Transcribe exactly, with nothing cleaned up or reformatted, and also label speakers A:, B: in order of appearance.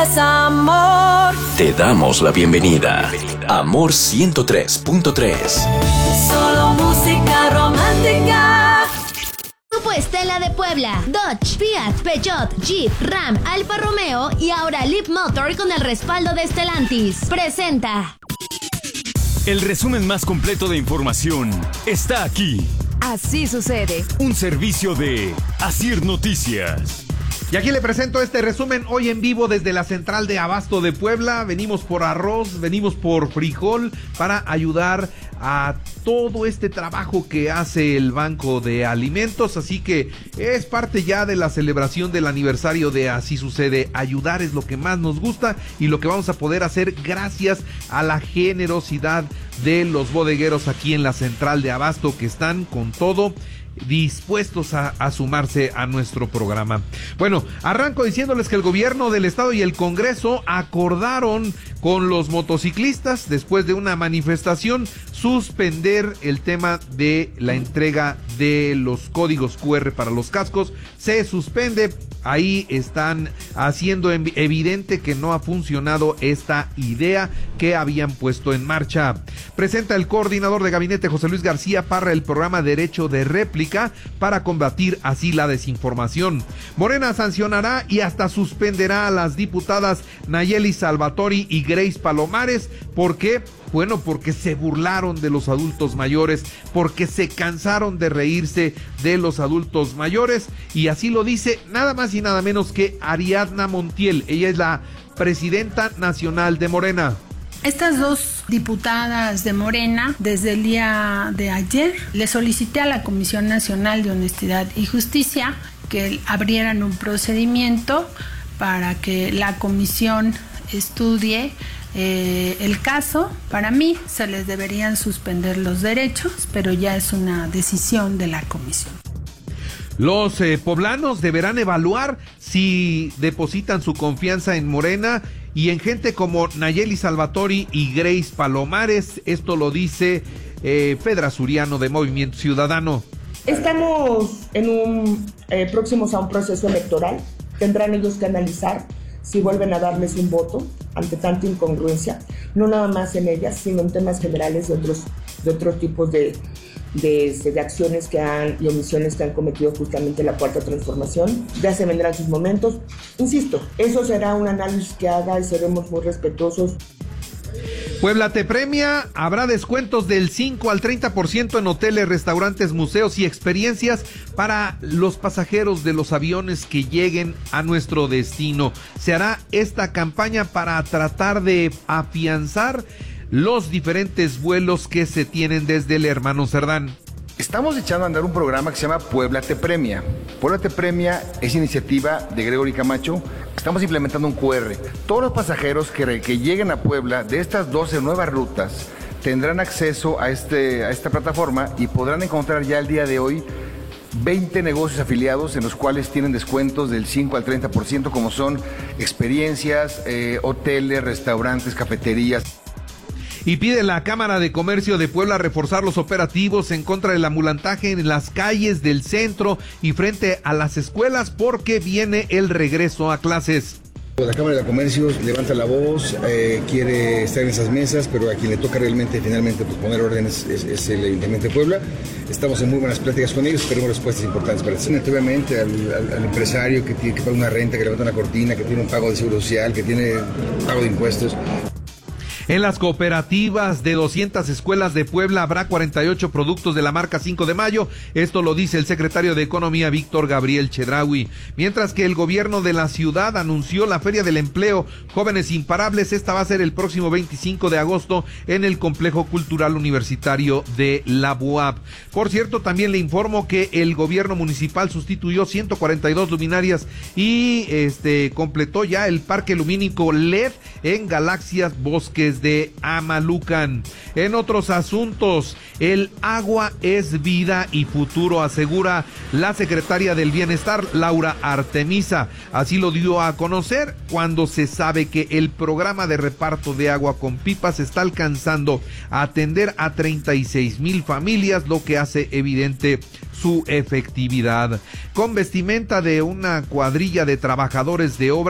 A: Amor.
B: Te damos la bienvenida. Amor ciento tres punto tres.
A: Solo música romántica.
C: Grupo Estela de Puebla, Dodge, Fiat, Peugeot, Jeep, Ram, Alfa Romeo y ahora Leap Motor con el respaldo de Stellantis. Presenta.
D: El resumen más completo de información está aquí.
E: Así sucede.
D: Un servicio de Asir Noticias.
F: Y aquí le presento este resumen hoy en vivo desde la central de Abasto de Puebla. Venimos por arroz, venimos por frijol para ayudar a todo este trabajo que hace el Banco de Alimentos. Así que es parte ya de la celebración del aniversario de Así Sucede. Ayudar es lo que más nos gusta y lo que vamos a poder hacer gracias a la generosidad de los bodegueros aquí en la central de Abasto, que están con todo dispuestos a, a sumarse a nuestro programa. Bueno, arranco diciéndoles que el gobierno del estado y el Congreso acordaron con los motociclistas, después de una manifestación, suspender el tema de la entrega de los códigos cu erre para los cascos. Se suspende. Ahí están haciendo evidente que no ha funcionado esta idea que habían puesto en marcha. Presenta el coordinador de gabinete José Luis García Parra el programa Derecho de Réplica para combatir así la desinformación. Morena sancionará y hasta suspenderá a las diputadas Nayeli Salvatori y Grace Palomares. ¿Por qué? Bueno, porque se burlaron de los adultos mayores, porque se cansaron de reírse de los adultos mayores, y así lo dice nada más y nada menos que Ariadna Montiel. Ella es la presidenta nacional de Morena.
G: Estas dos diputadas de Morena, desde el día de ayer, le solicité a la Comisión Nacional de Honestidad y Justicia que abrieran un procedimiento para que la comisión estudie Eh, el caso. Para mí se les deberían suspender los derechos, pero ya es una decisión de la comisión.
F: Los eh, poblanos deberán evaluar si depositan su confianza en Morena y en gente como Nayeli Salvatori y Grace Palomares. Esto lo dice eh, Fedra Suriano de Movimiento Ciudadano.
H: Estamos en un eh, próximos a un proceso electoral. Tendrán ellos que analizar si vuelven a darles un voto ante tanta incongruencia, no nada más en ellas, sino en temas generales de otros, de otros tipos de, de, de acciones que han y omisiones que han cometido justamente la Cuarta Transformación. Ya se vendrán sus momentos. Insisto, eso será un análisis que haga y seremos muy respetuosos.
F: Puebla te premia, habrá descuentos del cinco al treinta por ciento en hoteles, restaurantes, museos y experiencias para los pasajeros de los aviones que lleguen a nuestro destino. Se hará esta campaña para tratar de afianzar los diferentes vuelos que se tienen desde el Hermano Cerdán.
I: Estamos echando a andar un programa que se llama Puebla te premia. Puebla te premia es iniciativa de Gregory Camacho. Estamos implementando un cu erre. Todos los pasajeros que, que lleguen a Puebla de estas doce nuevas rutas tendrán acceso a, este, a esta plataforma y podrán encontrar ya el día de hoy veinte negocios afiliados en los cuales tienen descuentos del cinco al treinta por ciento, como son experiencias, eh, hoteles, restaurantes, cafeterías.
F: Y pide la Cámara de Comercio de Puebla reforzar los operativos en contra del ambulantaje en las calles del centro y frente a las escuelas, porque viene el regreso a clases.
J: La Cámara de Comercio levanta la voz, eh, quiere estar en esas mesas, pero a quien le toca realmente finalmente pues, poner orden es, es, es el Ayuntamiento de Puebla. Estamos en muy buenas pláticas con ellos, tenemos respuestas importantes para eso. Obviamente al, al, al empresario que tiene que pagar una renta, que levanta una cortina, que tiene un pago de seguro social, que tiene pago de impuestos.
F: En las cooperativas de doscientas escuelas de Puebla habrá cuarenta y ocho productos de la marca cinco de mayo. Esto lo dice el secretario de Economía, Víctor Gabriel Chedraui. Mientras que el gobierno de la ciudad anunció la Feria del Empleo Jóvenes Imparables. Esta va a ser el próximo veinticinco de agosto en el Complejo Cultural Universitario de la B U A P. Por cierto, también le informo que el gobierno municipal sustituyó ciento cuarenta y dos luminarias y este completó ya el parque lumínico L E D en Galaxias Bosques de Amalucan. En otros asuntos, el agua es vida y futuro, asegura la secretaria del Bienestar, Laura Artemisa. Así lo dio a conocer cuando se sabe que el programa de reparto de agua con pipas está alcanzando a atender a treinta y seis mil familias, lo que hace evidente su efectividad. Con vestimenta de una cuadrilla de trabajadores de obra